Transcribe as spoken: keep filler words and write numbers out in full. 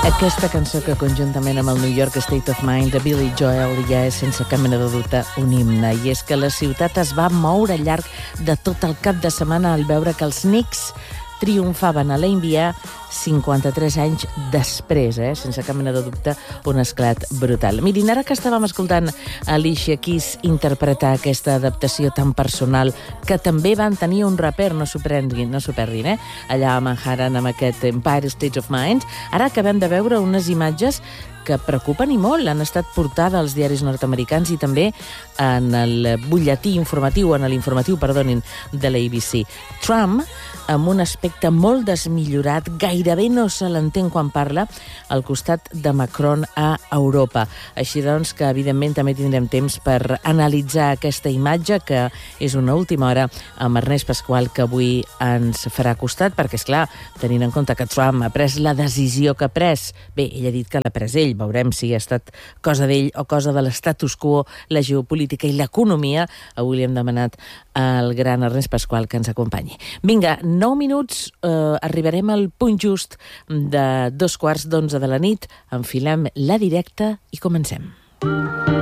Aquesta cançó que conjuntament amb el New York State of Mind de Billy Joel ja és sense cap mena de dubte un himne, i és que la ciutat es va moure al llarg de tot el cap de setmana al veure que els Knicks triomfaven a l'N B A cinquanta-tres anys després, eh? Sense cap mena de dubte, un esclat brutal. Mirin, ara que estàvem escoltant Alicia Keys interpretar aquesta adaptació tan personal, que també van tenir un raper, no s'ho prenguin, no s'ho perdin, eh? Allà a Manhattan, amb aquest Empire State of Mind, ara acabem de veure unes imatges que preocupen i molt. Han estat portada als diaris nord-americans i també en el butlletí informatiu, en l'informatiu, perdonin, de l'A B C. Trump, amb un aspecte molt desmillorat, gairebé no se l'entén quan parla, al costat de Macron a Europa. Així doncs que, evidentment, també tindrem temps per analitzar aquesta imatge, que és una última hora, amb Ernest Pasqual, que avui ens farà costat, perquè, és clar, tenint en compte que Trump ha pres la decisió que ha pres, bé, ell ha dit que l'ha pres ell, veurem si ha estat cosa d'ell o cosa de l'estatus quo, la geopolítica i l'economia. Avui li hem demanat al gran Ernest Pasqual que ens acompanyi. Vinga, nou minuts, eh, arribarem al punt just de dos quarts d'onze de la nit, enfilem la directa i comencem.